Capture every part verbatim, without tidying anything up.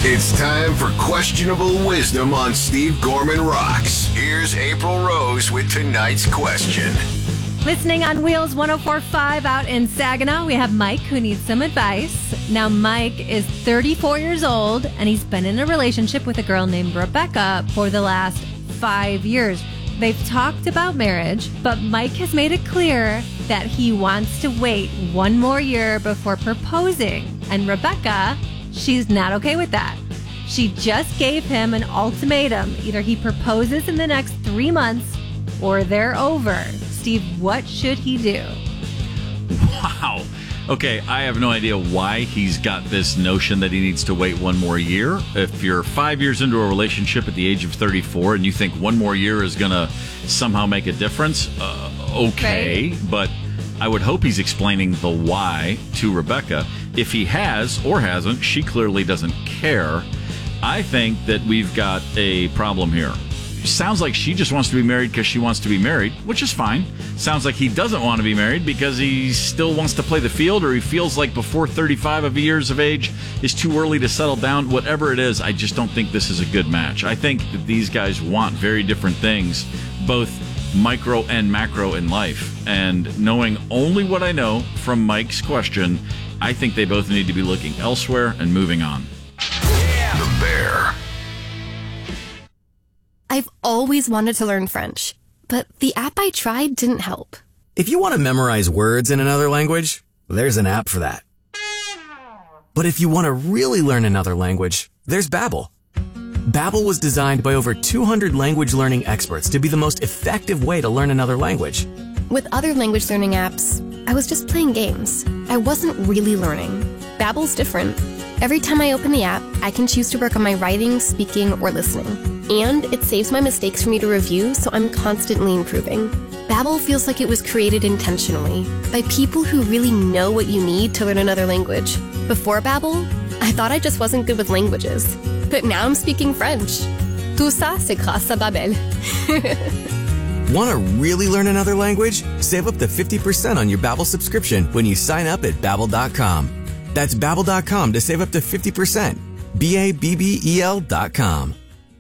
It's time for Questionable Wisdom on Steve Gorman Rocks. Here's April Rose with tonight's question. Listening on Wheels one oh four point five out in Saginaw, we have Mike who needs some advice. Now, Mike is thirty-four years old, and he's been in a relationship with a girl named Rebecca for the last five years. They've talked about marriage, but Mike has made it clear that he wants to wait one more year before proposing. And Rebecca, she's not okay with that. She just gave him an ultimatum. Either he proposes in the next three months or they're over. Steve, what should he do? Wow. Okay, I have no idea why he's got this notion that he needs to wait one more year. If you're five years into a relationship at the age of thirty-four and you think one more year is going to somehow make a difference, uh, okay. Right. But I would hope he's explaining the why to Rebecca. If he has or hasn't, she clearly doesn't care. I think that we've got a problem here. Sounds like she just wants to be married because she wants to be married, which is fine. Sounds like he doesn't want to be married because he still wants to play the field, or he feels like before thirty-five of years of age is too early to settle down. Whatever it is, I just don't think this is a good match. I think that these guys want very different things, both micro and macro in life. And knowing only what I know from Mike's question, I think they both need to be looking elsewhere and moving on. Yeah. The Bear. I've always wanted to learn French, but the app I tried didn't help. If you want to memorize words in another language, there's an app for that. But if you want to really learn another language, there's Babbel. Babbel was designed by over two hundred language learning experts to be the most effective way to learn another language. With other language learning apps, I was just playing games. I wasn't really learning. Babbel's different. Every time I open the app, I can choose to work on my writing, speaking, or listening. And it saves my mistakes for me to review, so I'm constantly improving. Babbel feels like it was created intentionally by people who really know what you need to learn another language. Before Babbel, I thought I just wasn't good with languages. But now I'm speaking French. Tout ça, c'est grâce à Babbel. Want to really learn another language? Save up to fifty percent on your Babbel subscription when you sign up at Babbel dot com. That's Babbel dot com to save up to fifty percent. B A B B E L dot com.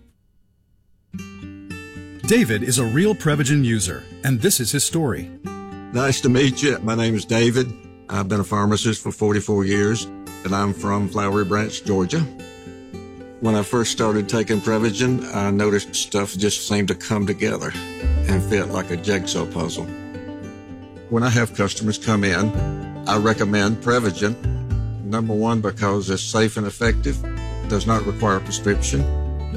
David is a real Prevagen user, and this is his story. Nice to meet you. My name is David. I've been a pharmacist for forty-four years, and I'm from Flowery Branch, Georgia. When I first started taking Prevagen, I noticed stuff just seemed to come together and fit like a jigsaw puzzle. When I have customers come in, I recommend Prevagen. Number one, because it's safe and effective, does not require a prescription.